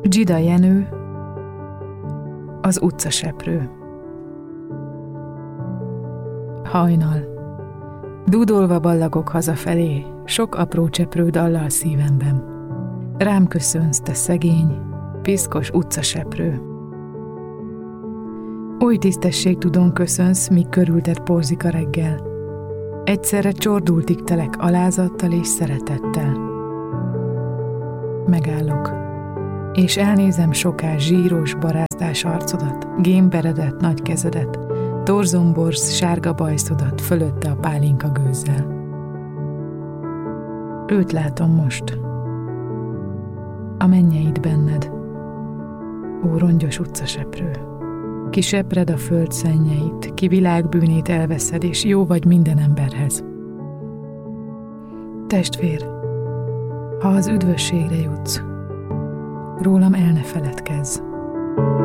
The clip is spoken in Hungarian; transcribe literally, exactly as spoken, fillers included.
Dzsida Jenő, az utcaseprő. Hajnal. Dúdolva ballagok hazafelé, sok apró cseprő dallal szívemben. Rám köszönsz, te szegény, piszkos utcaseprő. Oly tisztességtudón köszönsz, míg körülted porzik a reggel. Egyszerre csordultig telek alázattal és szeretettel. Megállok, és elnézem soká zsíros, barázdás arcodat, gémberedett nagy kezedet, torzomborz sárga bajszodat fölötte a pálinka gőzzel. Őt látom most, a mennyeid benned, ó rongyos utcaseprő. Ki sepred a föld szennyeit, ki világbűnét elveszed, és jó vagy minden emberhez. Testvér, ha az üdvösségre jutsz, rólam el ne feledkezz.